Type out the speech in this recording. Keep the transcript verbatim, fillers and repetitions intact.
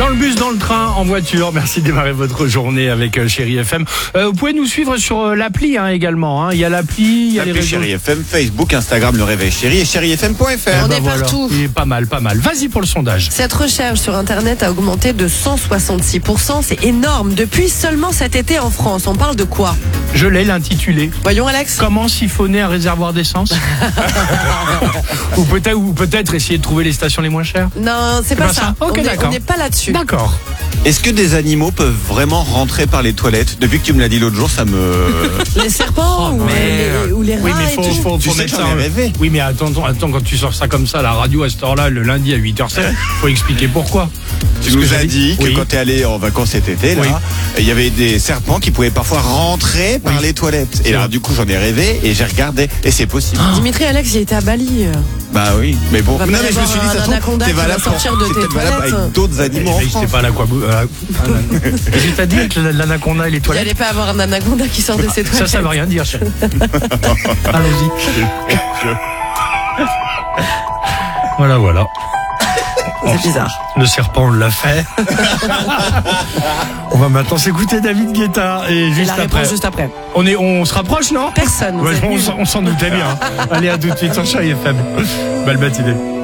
Dans le bus, dans le train, en voiture. Merci de démarrer votre journée avec euh, Chérie F M. Euh, vous pouvez nous suivre sur euh, l'appli hein, également. Hein. Il y a l'appli, il y a L'appli les réseaux. Chérie F M, Facebook, Instagram, Le Réveil Chérie et chérie f m point f r. On Bah est voilà. partout. Il est pas mal, pas mal. Vas-y pour le sondage. Cette recherche sur Internet a augmenté de cent soixante-six pour cent. C'est énorme. Depuis seulement cet été en France. On parle de quoi? Je l'ai l'intitulé. Voyons, Alex. Comment siphonner un réservoir d'essence? Ou peut-être ou peut-être essayer de trouver les stations les moins chères. Non, c'est pas, pas ça. ça. Ok, on est- d'accord. on n'est pas là-dessus. D'accord. Est-ce que des animaux peuvent vraiment rentrer par les toilettes? Depuis que tu me l'as dit l'autre jour, ça me... Les serpents Oh, ou, merde. les, ou les rats Oui, mais et faut, tout. faut, Tu faut sais mettre que j'en ça. ai rêvé. Oui, mais attends, attends, attends, quand tu sors ça comme ça à la radio à cette heure-là, le lundi à huit heures sept, faut expliquer pourquoi. Tu Ce que nous j'ai as dit que Oui. quand tu es allé en vacances cet été, là, Oui. il y avait des serpents qui pouvaient parfois rentrer par Oui. les toilettes. C'est Et là, vrai. du coup, j'en ai rêvé et j'ai regardé. Et c'est possible. Dimitri, Alex, il était à Bali. Bah oui, mais bon. va Non, pas mais y je me avoir suis dit, un ça se trouve, anaconda c'est qui va valable pour- sortir de c'est tes peut-être valable toilettes. avec d'autres animaux en Mais c'était France. pas l'aquabou. Euh, Qu'est-ce que t'as dit avec l'anaconda et les Il toilettes? n'allait pas avoir un anaconda qui sort de ses Ça, toilettes. ça veut rien dire, chérie. Allons-y. Voilà, voilà. C'est bizarre. Le serpent, on l'a fait. On va maintenant s'écouter David Guetta et Et juste la après. réponse juste après. On est, on se rapproche, non? Personne. vous Ouais, êtes on nuls. s'en- on s'en doutait bien. Allez, à tout de suite sur Chérie F M. Belle matinée.